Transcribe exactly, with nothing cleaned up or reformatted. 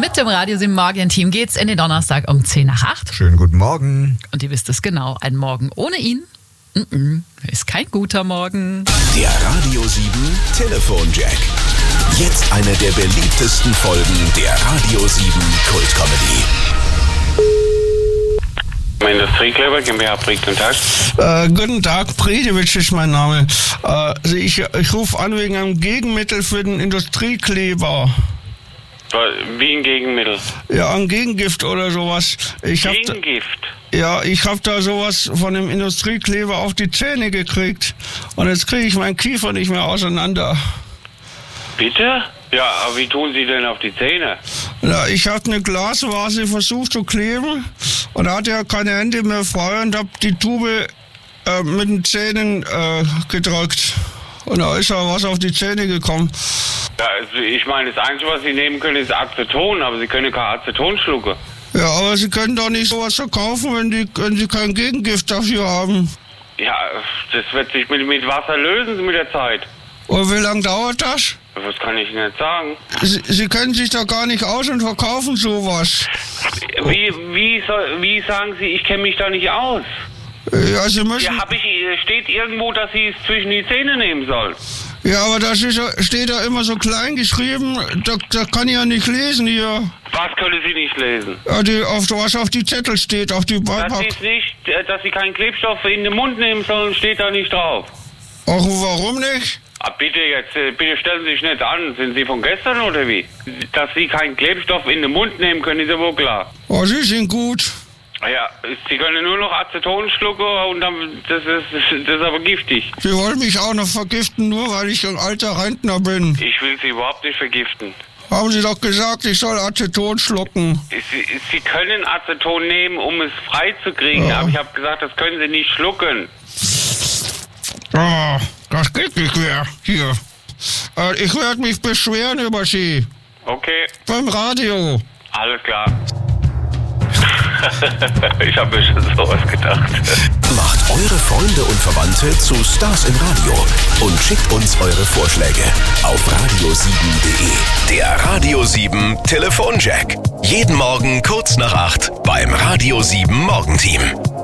Mit dem Radio sieben Morgen-Team geht's in den Donnerstag um zehn nach acht. Schönen guten Morgen. Und ihr wisst es genau, ein Morgen ohne ihn mm-mm, ist kein guter Morgen. Der Radio sieben Telefonjack. Jetzt eine der beliebtesten Folgen der Radio sieben Kult-Comedy. Industriekleber, GmbH, Brieg, guten Tag. Äh, guten Tag, Predewitsch ist mein Name. Äh, ich ich rufe an wegen einem Gegenmittel für den Industriekleber. Wie ein Gegenmittel? Ja, ein Gegengift oder sowas. Ich hab Gegengift? Da, ja, ich habe da sowas von dem Industriekleber auf die Zähne gekriegt. Und jetzt kriege ich meinen Kiefer nicht mehr auseinander. Bitte? Ja, aber wie tun Sie denn auf die Zähne? Ja, ich habe eine Glasvase versucht zu kleben und hatte ja keine Hände mehr frei und habe die Tube äh, mit den Zähnen äh, gedrückt. Und da ist ja was auf die Zähne gekommen. Ja, also ich meine, das Einzige, was Sie nehmen können, ist Aceton, aber Sie können kein Aceton schlucken. Ja, aber Sie können doch nicht sowas verkaufen, wenn, die, wenn Sie kein Gegengift dafür haben. Ja, das wird sich mit, mit Wasser lösen mit der Zeit. Und wie lange dauert das? Was kann ich Ihnen nicht sagen? Sie, Sie kennen sich da gar nicht aus und verkaufen sowas. Wie, wie, soll, wie sagen Sie, ich kenne mich da nicht aus? Ja, Sie müssen... Ja, hab ich, steht irgendwo, dass Sie es zwischen die Zähne nehmen sollen. Ja, aber das ist, steht da immer so klein geschrieben, da, da kann ich ja nicht lesen hier. Was können Sie nicht lesen? Ja, die, auf, was auf die Zettel steht, auf die Beipack. Das ist nicht, dass Sie keinen Klebstoff in den Mund nehmen sollen, steht da nicht drauf. Ach, warum nicht? Ah, bitte jetzt, bitte stellen Sie sich nicht an. Sind Sie von gestern oder wie? Dass Sie keinen Klebstoff in den Mund nehmen können, ist ja wohl klar. Oh, Sie sind gut. Ja, Sie können nur noch Aceton schlucken und dann, das ist, das ist aber giftig. Sie wollen mich auch noch vergiften, nur weil ich ein alter Rentner bin. Ich will Sie überhaupt nicht vergiften. Haben Sie doch gesagt, ich soll Aceton schlucken. Sie, Sie können Aceton nehmen, um es freizukriegen, ja. Aber ich habe gesagt, das können Sie nicht schlucken. Ah, das geht nicht mehr. Hier. Äh, ich werde mich beschweren über Sie. Okay. Beim Radio. Alles klar. Ich habe mir schon sowas gedacht. Macht eure Freunde und Verwandte zu Stars im Radio und schickt uns eure Vorschläge auf radio sieben punkt de. Der Radio sieben Telefonjack. Jeden Morgen kurz nach acht beim Radio sieben Morgenteam.